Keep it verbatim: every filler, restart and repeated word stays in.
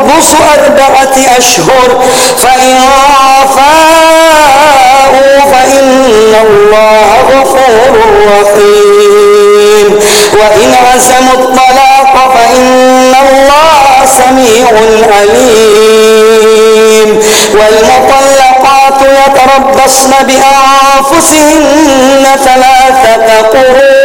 تربص أربعة أشهر فإن فاءوا فإن الله غفور رحيم وإن عزموا الطلاق فإن الله سميع عليم والمطلقات يتربصن بأنفسهن ثلاثة قروء